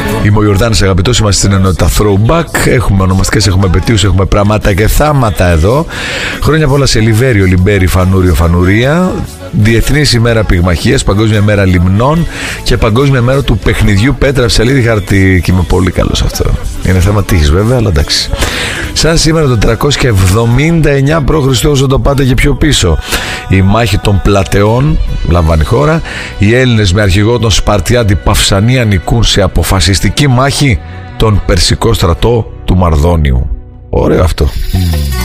Είμαι ο Ιορδάνης, αγαπητός, είμαστε στην ενότητα Throwback. Έχουμε ονομαστικές, έχουμε επετείους, έχουμε πράγματα και θάματα εδώ. Χρόνια πολλά σε Λιβέριο, Λιμπέρι, Φανούριο, Φανουρία. Διεθνής ημέρα πυγμαχίας, Παγκόσμια μέρα λιμνών και Παγκόσμια μέρα του παιχνιδιού πέτρα, ψαλίδι, χαρτί. Και είμαι πολύ καλός σε αυτό. Είναι θέμα τύχης βέβαια, αλλά εντάξει. Σαν σήμερα το 379 π.Χ., όσο το πάτε και πιο πίσω, η μάχη των Πλατεών λαμβάνει χώρα. Οι Έλληνες με αρχηγό τον Σπαρτιάτη Παυσανία νικούν σε αποφασιστική μάχη τον Περσικό στρατό του Μαρδόνιου. Ωραίο αυτό.